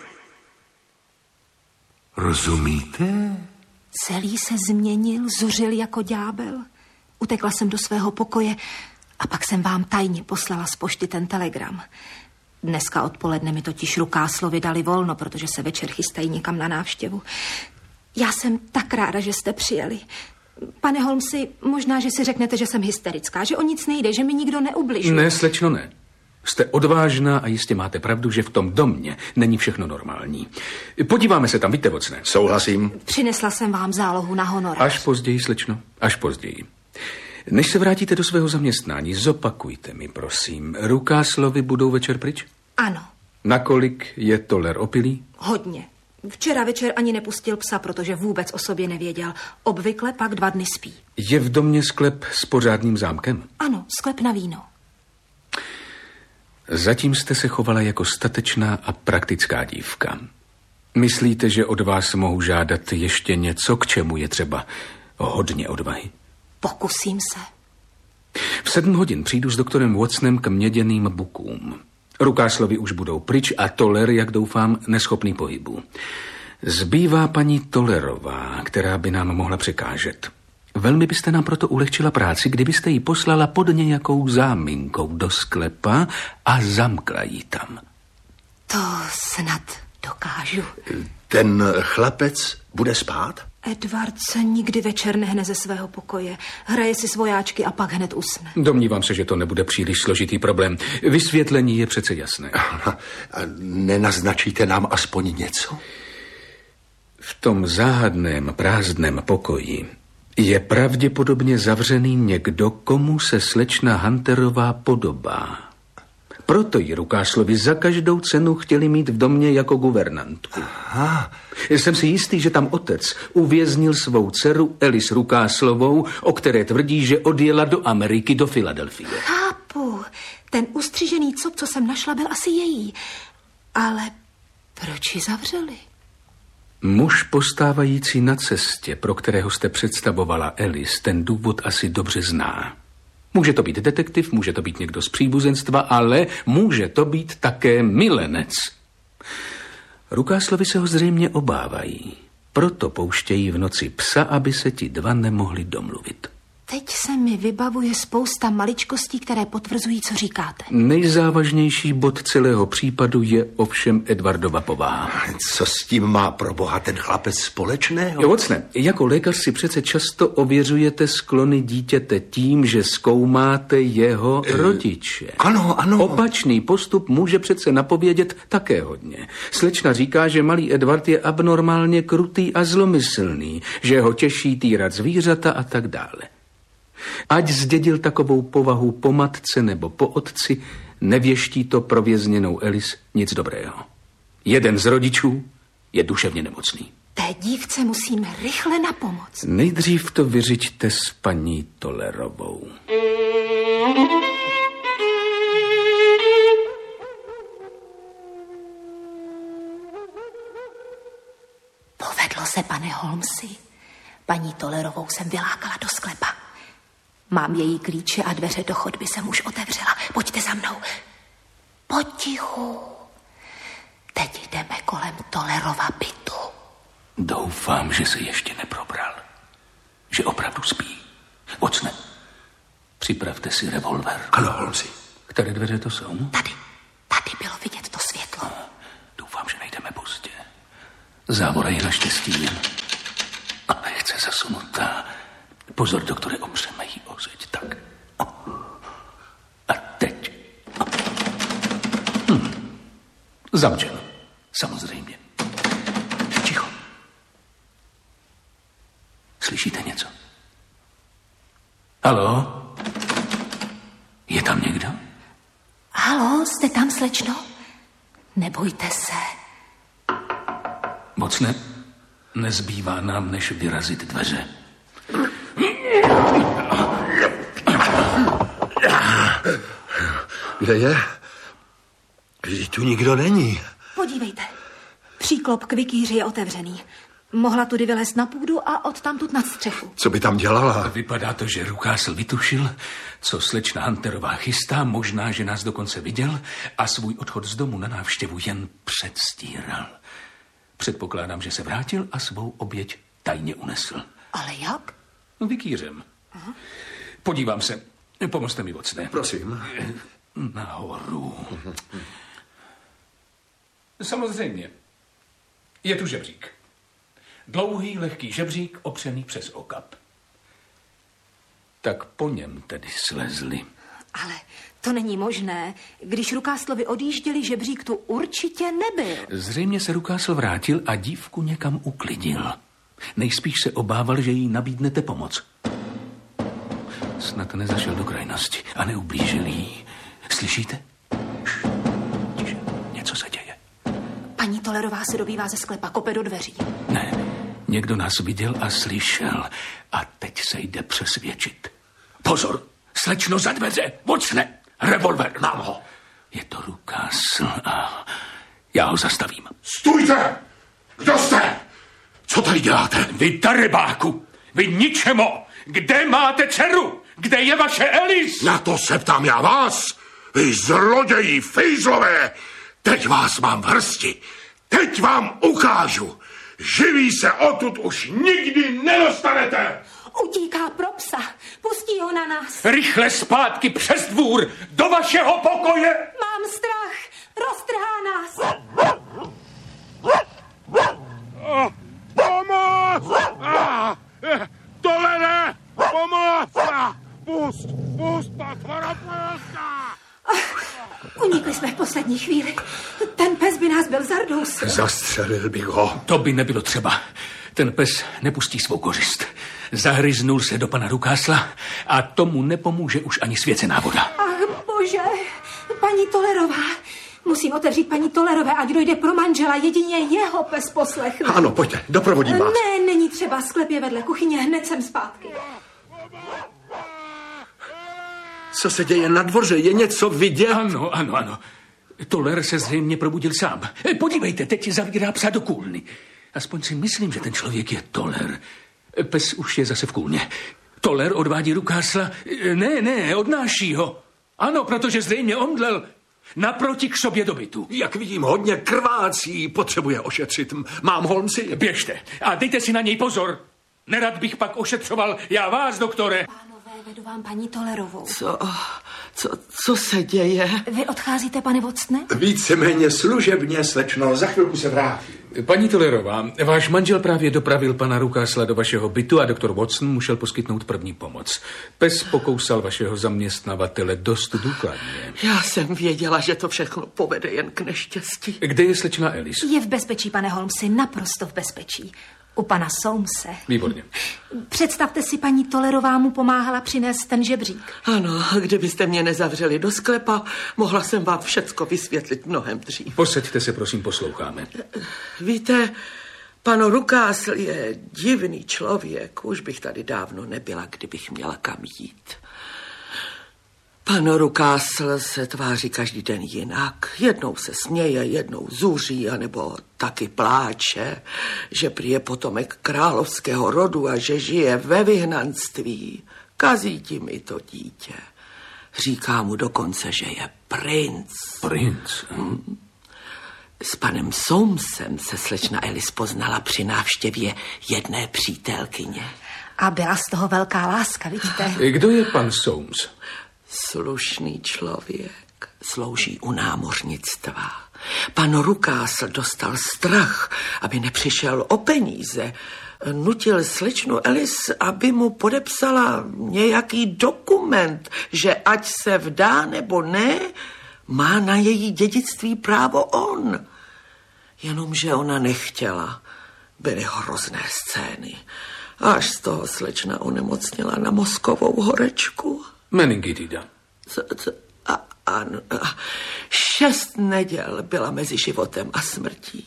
Rozumíte? Celý se změnil, zuřil jako ďábel. Utekla jsem do svého pokoje a pak jsem vám tajně poslala z pošty ten telegram. Dneska odpoledne mi totiž Rukáslovi dali volno, protože se večer chystají někam na návštěvu. Já jsem tak ráda, že jste přijeli. Pane Holmesi, možná, že si řeknete, že jsem hysterická, že o nic nejde, že mi nikdo neubližuje. Ne, slečno, ne. Jste odvážná a jistě máte pravdu, že v tom domě není všechno normální. Podíváme se tam, víte, vocne. Souhlasím. Přinesla jsem vám zálohu na honorář. Až později, slečno, až později. Než se vrátíte do svého zaměstnání, zopakujte mi, prosím. Rukáslovi budou večer pryč? Ano. Nakolik je Toler opilý? Hodně. Včera večer ani nepustil psa, protože vůbec o sobě nevěděl. Obvykle pak dva dny spí. Je v domě sklep s pořádným zámkem? Ano, sklep na víno. Zatím jste se chovala jako statečná a praktická dívka. Myslíte, že od vás mohu žádat ještě něco, k čemu je třeba hodně odvahy? Pokusím se. V sedm hodin přijdu s doktorem Watsonem k měděným bukům. Rukáslovi už budou pryč a Toler, jak doufám, neschopný pohybu. Zbývá paní Tolerová, která by nám mohla překážet. Velmi byste nám proto ulehčila práci, kdybyste ji poslala pod nějakou záminkou do sklepa a zamkla ji tam. To snad dokážu. Ten chlapec bude spát? Edward se nikdy večer nehne ze svého pokoje. Hraje si svojáčky a pak hned usne. Domnívám se, že to nebude příliš složitý problém. Vysvětlení je přece jasné. A nenaznačíte nám aspoň něco? V tom záhadném prázdném pokoji je pravděpodobně zavřený někdo, komu se slečna Hunterová podobá. Proto ji Rukáslovi za každou cenu chtěli mít v domě jako guvernantku. Aha. Jsem si jistý, že tam otec uvěznil svou dceru Alice Rukáslovou, o které tvrdí, že odjela do Ameriky, do Filadelfie. Chápu. Ten ustřižený cop, co jsem našla, byl asi její. Ale proč ji zavřeli? Muž postávající na cestě, pro kterého jste představovala Alice, ten důvod asi dobře zná. Může to být detektiv, může to být někdo z příbuzenstva, ale může to být také milenec. Rukáslovi se ho zřejmě obávají. Proto pouštějí v noci psa, aby se ti dva nemohli domluvit. Teď se mi vybavuje spousta maličkostí, které potvrzují, co říkáte. Nejzávažnější bod celého případu je ovšem Edwardova povaha. Co s tím má pro boha ten chlapec společného? Jo, Watson, jako lékař si přece často ověřujete sklony dítěte tím, že zkoumáte jeho e, rodiče. Ano, ano. Opačný postup může přece napovědět také hodně. Slečna říká, že malý Edward je abnormálně krutý a zlomyslný, že ho těší týrat zvířata a tak dále. Ať zdědil takovou povahu po matce nebo po otci, nevěští to pro vězněnou Alice nic dobrého. Jeden z rodičů je duševně nemocný. Té dívce musíme rychle napomoct. Nejdřív to vyřiďte s paní Tolerovou. Povedlo se, pane Holmesi. Paní Tolerovou jsem vylákala do sklepa. Mám její klíče a dveře do chodby jsem už otevřela. Pojďte za mnou. Potichu. Teď jdeme kolem Tolerova bytu. Doufám, že se ještě neprobral. Že opravdu spí. Watsone, připravte si revolver. Ano, Holmesi. Které dveře to jsou? Tady. Tady bylo vidět to světlo. Závora je naštěstí jen a lehce zasunutá. Pozor, doktore, opřeme jí o zeď. Tak. A teď. Hm. Zamčeno. Samozřejmě. Ticho. Slyšíte něco? Haló? Je tam někdo? Haló, jste tam, slečno? Nebojte se. Moc ne, nezbývá nám, než vyrazit dveře. Kde je? Vždyť tu nikdo není. Podívejte. Příklop k vikýři je otevřený. Mohla tudy vylézt na půdu a odtamtud nad střechu. Co by tam dělala? Vypadá to, že Rukásl vytušil, co slečna Hunterová chystá, možná, že nás dokonce viděl a svůj odchod z domu na návštěvu jen předstíral. Předpokládám, že se vrátil a svou oběť tajně unesl. Ale jak? Vikýřem. Aha. Podívám se. Pomozte mi, vocne. Prosím. Nahoru. Samozřejmě. Je tu žebřík. Dlouhý, lehký žebřík, opřený přes okap. Tak po něm tedy slezli. Ale to není možné. Když Rukáslovi odjížděli, žebřík tu určitě nebyl. Zřejmě se Rukásl vrátil a dívku někam uklidil. Nejspíš se obával, že jí nabídnete pomoc. Snad nezašel do krajnosti a neublížil jí. Slyšíte? Šš, tiše, něco se děje. Paní Tolerová se dobývá ze sklepa, kope do dveří. Ne, někdo nás viděl a slyšel. A teď se jde přesvědčit. Pozor, slečno za dveře, vocne, revolver, mám ho. Je to Rukásl a já ho zastavím. Stůjte! Kdo jste? Co tady děláte? Vy darebáku, vy ničemo! Kde máte dceru? Kde je vaše Elis? Na to se ptám já vás! Vy zloději, fejzlové! Teď vás mám v hrsti! Teď vám ukážu! Živí se odtud už nikdy nedostanete! Utíká pro psa. Pustí ho na nás. Rychle zpátky přes dvůr, do vašeho pokoje! Mám strach. Roztrhá nás. Pomoc! Tohle ne! Pomoc! Pust! Pust, potvora, pust! Unikli jsme v poslední chvíli. Ten pes by nás byl zardousil. Zastřelil bych ho. To by nebylo třeba. Ten pes nepustí svou kořist. Zahryznul se do pana Rukásla a tomu nepomůže už ani svěcená voda. Ach, bože, paní Tolerová. Musím otevřít paní Tolerové, ať dojde pro manžela, jedině jeho pes poslechne. Ano, pojďte, doprovodím vás. Ne, není třeba, sklep je vedle kuchyně, hned jsem zpátky. Co se děje na dvoře? Je něco vidět? Ano, ano, ano. Toler se zřejmě probudil sám. Podívejte, teď zavírá psa do kůlny. Aspoň si myslím, že ten člověk je Toler. Pes už je zase v kůlně. Toler odvádí Rukásla. Ne, ne, odnáší ho. Ano, protože zřejmě omdlel naproti k sobě do bytu. Jak vidím, hodně krvácí, potřebuje ošetřit. Mám, Holmesi? Běžte a dejte si na něj pozor. Nerad bych pak ošetřoval já vás, doktore. Pánové, vedu vám paní Tolerovou. Co, co, co se děje? Vy odcházíte, pane Vocne? Víceméně služebně, slečno, za chvilku se vrátí. Paní Tolerová, váš manžel právě dopravil pana Rukásla do vašeho bytu a doktor Watson musel poskytnout první pomoc. Pes pokousal vašeho zaměstnavatele dost důkladně. Já jsem věděla, že to všechno povede jen k neštěstí. Kde je slečna Elis? Je v bezpečí, pane Holmesi, naprosto v bezpečí. U pana Soamese. Výborně. Představte si, paní Tolerová mu pomáhala přinést ten žebřík. Ano, kdybyste mě nezavřeli do sklepa, mohla jsem vám všecko vysvětlit mnohem dřív. Posaďte se, prosím, posloucháme. Víte, pan Rukásl je divný člověk. Už bych tady dávno nebyla, kdybych měla kam jít. Pan Rukásl se tváří každý den jinak. Jednou se směje, jednou zuří, anebo taky pláče, že prý je potomek královského rodu a že žije ve vyhnanství. Kazí ti mi to dítě. Říká mu dokonce, že je princ. Princ? Hmm. S panem Soamesem se slečna Elis poznala při návštěvě jedné přítelkyně. A byla z toho velká láska, vidíte? Kdo je pan Soames? Slušný člověk, slouží u námořnictva. Pan Rukásl dostal strach, aby nepřišel o peníze. Nutil slečnu Alice, aby mu podepsala nějaký dokument, že ať se vdá nebo ne, má na její dědictví právo on. Jenomže ona nechtěla. Byly hrozné scény. Až z toho slečna onemocněla na mozkovou horečku. Meningitida. Co, co, a, ano, a šest neděl byla mezi životem a smrtí.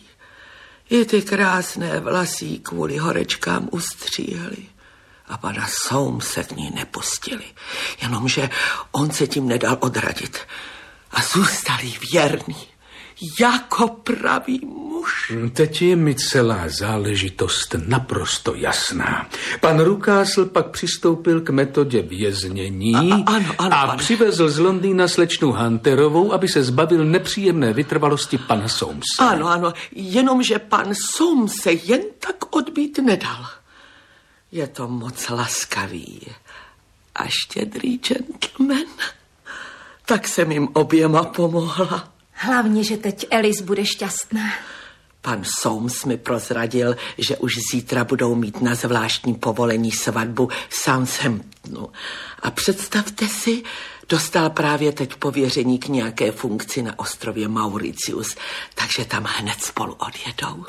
I ty krásné vlasy kvůli horečkám ustříhly. A pana Soamese k ní nepustili. Jenomže on se tím nedal odradit. A zůstali věrný. Jako pravý muž. Teď je mi celá záležitost naprosto jasná. Pan Rukásl pak přistoupil k metodě věznění a, a, ano, ano, a pane. přivezl z Londýna slečnu Hunterovou, aby se zbavil nepříjemné vytrvalosti pana Soamese. Ano, ano, jenomže pan Soamese jen tak odbít nedal. Je to moc laskavý a štědrý gentleman. Tak jsem jim oběma pomohla. Hlavně, že teď Alice bude šťastná. Pan Soames mi prozradil, že už zítra budou mít na zvláštní povolení svatbu v Southamptonu. A představte si, dostal právě teď pověření k nějaké funkci na ostrově Mauritius, takže tam hned spolu odjedou.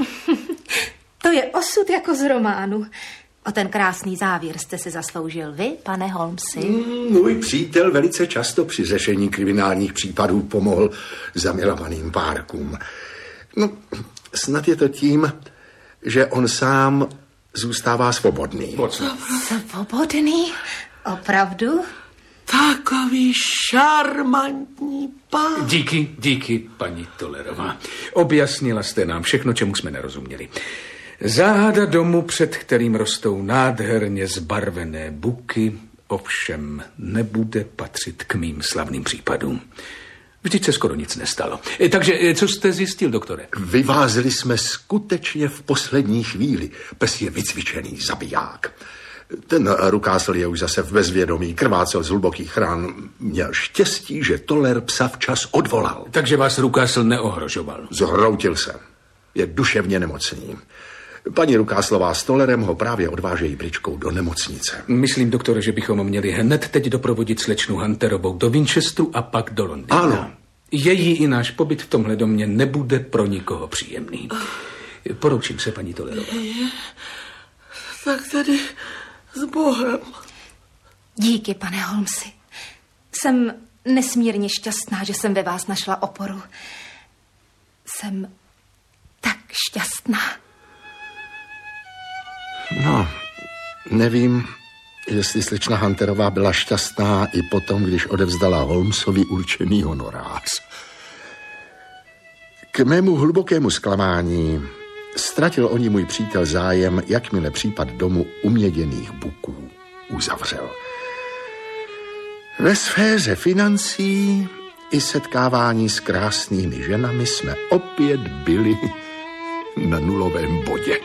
To je osud jako z románu. O ten krásný závěr jste si zasloužil vy, pane Holmesi. Mm, můj přítel velice často při řešení kriminálních případů pomohl zamilovaným párkům. No, snad je to tím, že on sám zůstává svobodný. Svobodný? Opravdu? Takový šarmantní pán. Díky, díky, paní Tollerová. Objasnila jste nám všechno, čemu jsme nerozuměli. Záhada domu, před kterým rostou nádherně zbarvené buky, ovšem nebude patřit k mým slavným případům. Vždyť se skoro nic nestalo. Takže co jste zjistil, doktore? Vyvázeli jsme skutečně v poslední chvíli. Pes je vycvičený zabiják. Ten Rukásl je už zase v bezvědomí, krvácel z hlubokých ran. Měl štěstí, že Toller psa včas odvolal. Takže vás Rukásl neohrožoval? Zhroutil se. Je duševně nemocný. Paní Rukáslová s Tollerem ho právě odvážejí bričkou do nemocnice. Myslím, doktore, že bychom měli hned teď doprovodit slečnu Hunterovou do Winchesteru a pak do Londýna. Ano. Její i náš pobyt v tomhle domě nebude pro nikoho příjemný. Poroučím se, paní Tollerová. Tak tedy s Bohem. Díky, pane Holmesi. Jsem nesmírně šťastná, že jsem ve vás našla oporu. Jsem tak šťastná. No, nevím, jestli slečna Hunterová byla šťastná i potom, když odevzdala Holmesovi určený honorář. K mému hlubokému zklamání ztratil o ní můj přítel zájem, jakmile případ domu uměděných buků uzavřel. Ve sféře financí i setkávání s krásnými ženami jsme opět byli na nulovém bodě.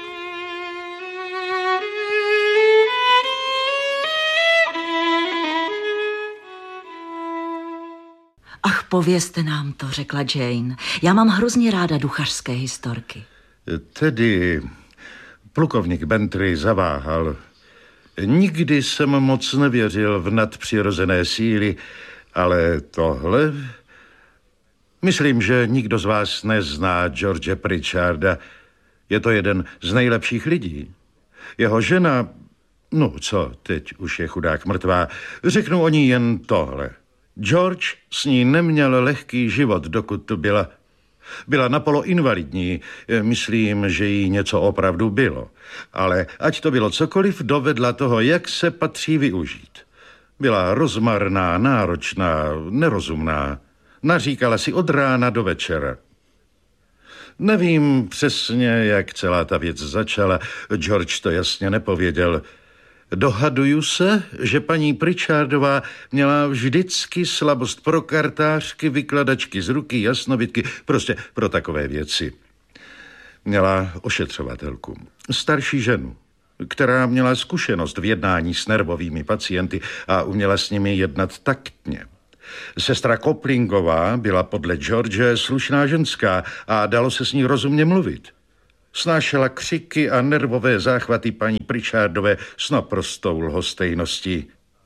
Ach, povězte nám to, řekla Jane. Já mám hrozně ráda duchařské historky. Tedy plukovník Bentry zaváhal. Nikdy jsem moc nevěřil v nadpřirozené síly, ale tohle... Myslím, že nikdo z vás nezná George Pritcharda. Je to jeden z nejlepších lidí. Jeho žena... No co, teď už je chudák mrtvá. Řeknu o ní jen tohle. George s ní neměl lehký život, dokud tu byla. Byla napolo invalidní, myslím, že jí něco opravdu bylo. Ale ať to bylo cokoliv, dovedla toho, jak se patří využít. Byla rozmarná, náročná, nerozumná. Naříkala si od rána do večera. Nevím přesně, jak celá ta věc začala. George to jasně nepověděl. Dohaduju se, že paní Pritchardová měla vždycky slabost pro kartářky, vykladačky z ruky, jasnovidky, prostě pro takové věci. Měla ošetřovatelku, starší ženu, která měla zkušenost v jednání s nervovými pacienty a uměla s nimi jednat taktně. Sestra Koplingová byla podle George slušná ženská a dalo se s ní rozumně mluvit. Snášela křiky a nervové záchvaty paní Pritchardové s naprostou lhostejností.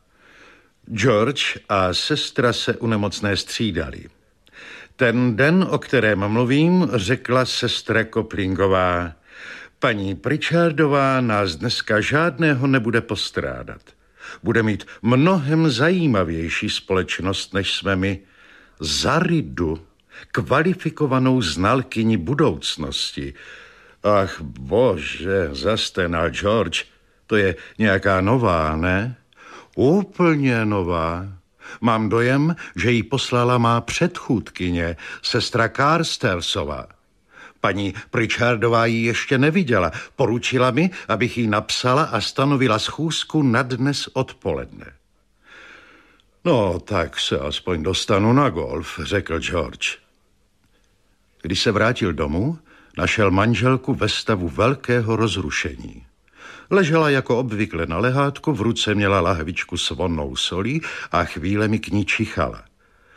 George a sestra se u nemocné střídali. Ten den, o kterém mluvím, řekla sestra Koplingová: paní Pritchardová nás dneska žádného nebude postrádat. Bude mít mnohem zajímavější společnost, než jsme my. Za Ridu, kvalifikovanou znalkyni budoucnosti. Ach bože, zastenal George, to je nějaká nová, ne? Úplně nová. Mám dojem, že ji poslala má předchůdkyně, sestra Carstersová. Paní Pritchardová ji ještě neviděla. Poručila mi, abych jí napsala a stanovila schůzku na dnes odpoledne. No, tak se aspoň dostanu na golf, řekl George. Když se vrátil domů, našel manželku ve stavu velkého rozrušení. Ležela jako obvykle na lehátku, v ruce měla lahvičku s vonnou solí a chvílemi k ní čichala.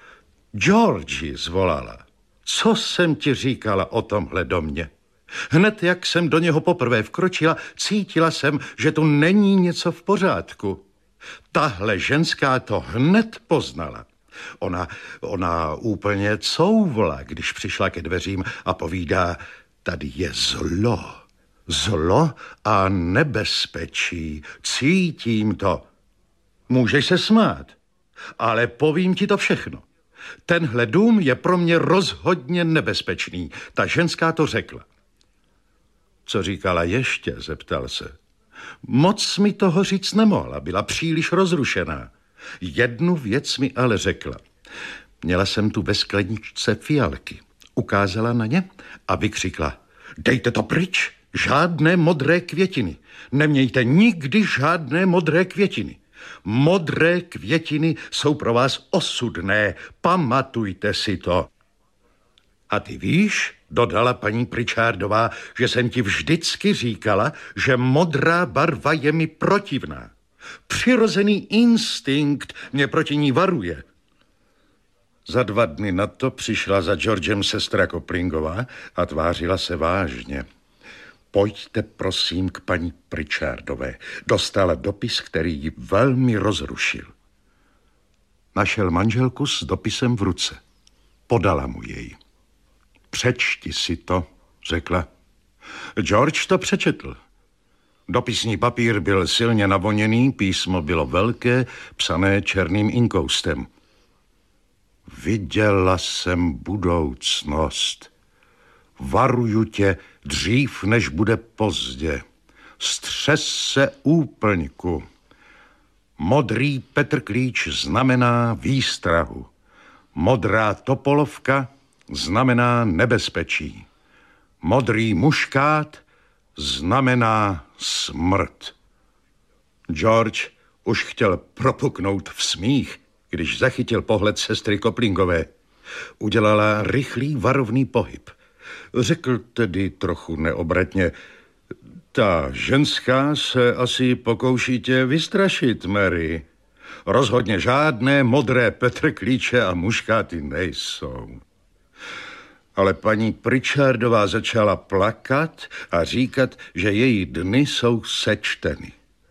Georgi, zvolala, co jsem ti říkala o tomhle domě? Hned jak jsem do něho poprvé vkročila, cítila jsem, že tu není něco v pořádku. Tahle ženská to hned poznala. Ona, ona úplně couvla, když přišla ke dveřím a povídá: tady je zlo. Zlo a nebezpečí. Cítím to. Můžeš se smát, ale povím ti to všechno. Tenhle dům je pro mě rozhodně nebezpečný. Ta ženská to řekla. Co říkala ještě, zeptal se. Moc mi toho říct nemohla, byla příliš rozrušená. Jednu věc mi ale řekla. Měla jsem tu ve skleničce fialky. Ukázala na ně a vykřikla: dejte to pryč, žádné modré květiny. Nemějte nikdy žádné modré květiny. Modré květiny jsou pro vás osudné, pamatujte si to. A ty víš, dodala paní Pritchardová, že jsem ti vždycky říkala, že modrá barva je mi protivná. Přirozený instinkt mě proti ní varuje. Za dva dny na to přišla za Georgem sestra Koplingová a tvářila se vážně. Pojďte prosím k paní Pritchardové. Dostala dopis, který ji velmi rozrušil. Našel manželku s dopisem v ruce. Podala mu jej. Přečti si to, řekla. George to přečetl. Dopisní papír byl silně navoněný, písmo bylo velké, psané černým inkoustem. Viděla jsem budoucnost. Varuju tě dřív, než bude pozdě. Střes se úplňku. Modrý Petrklíč znamená výstrahu. Modrá topolovka znamená nebezpečí. Modrý muškát znamená smrt. George už chtěl propuknout v smích, když zachytil pohled sestry Koplingové. Udělala rychlý varovný pohyb. Řekl tedy trochu neobratně: ta ženská se asi pokouší tě vystrašit, Mary. Rozhodně žádné modré Petrklíče a muškáty nejsou. Ale paní Pritchardová začala plakat a říkat, že její dny jsou sečteny.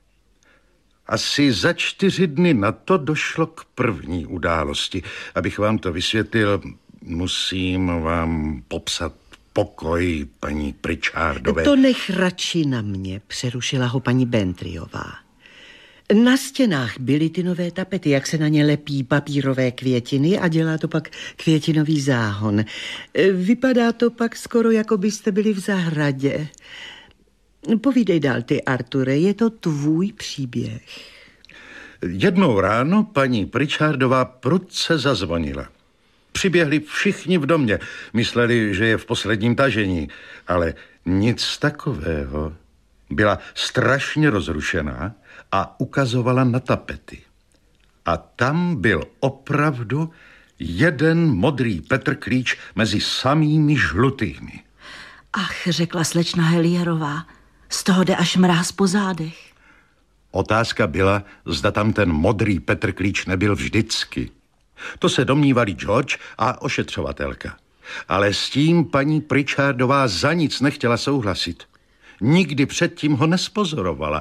Asi za čtyři dny na to došlo k první události. Abych vám to vysvětlil, musím vám popsat pokoj paní Pritchardové. To nech radši na mě, přerušila ho paní Bentryová. Na stěnách byly ty nové tapety, jak se na ně lepí papírové květiny a dělá to pak květinový záhon. Vypadá to pak skoro, jako byste byli v zahradě. Povídej dál ty, Arture, je to tvůj příběh. Jednou ráno paní Pritchardová prudce zazvonila. Přiběhli všichni v domě, mysleli, že je v posledním tažení, ale nic takového. Byla strašně rozrušená a ukazovala na tapety. A tam byl opravdu jeden modrý Petrklíč mezi samými žlutými. Ach, řekla slečna Helierová, z toho jde až mráz po zádech. Otázka byla, zda tam ten modrý Petrklíč nebyl vždycky. To se domnívali George a ošetřovatelka. Ale s tím paní Pritchardová za nic nechtěla souhlasit. Nikdy předtím ho nespozorovala